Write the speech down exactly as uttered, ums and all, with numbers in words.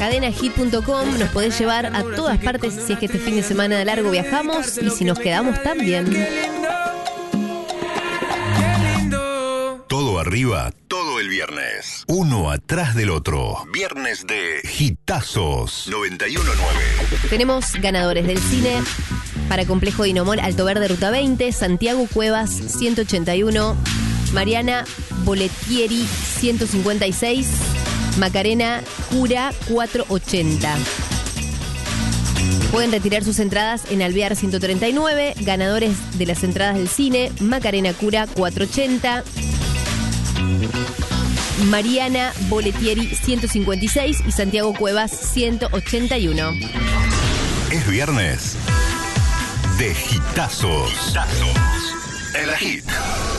cadena hit punto com. Nos podés llevar a todas partes si es que este fin de semana de largo viajamos y si nos quedamos también. Todo arriba, todo el viernes. Uno atrás del otro. Viernes de Hitazos noventa y uno punto nueve. Tenemos ganadores del cine para Complejo Dinomol Alto Verde Ruta veinte, Santiago Cuevas ciento ochenta y uno, Mariana Boletieri ciento cincuenta y seis, Macarena Cura cuatrocientos ochenta. Pueden retirar sus entradas en Alvear ciento treinta y nueve. Ganadores de las entradas del cine: Macarena Cura cuatrocientos ochenta, Mariana Boletieri ciento cincuenta y seis y Santiago Cuevas ciento ochenta y uno. Es viernes de Hitazos. Hitazos. En la Hit.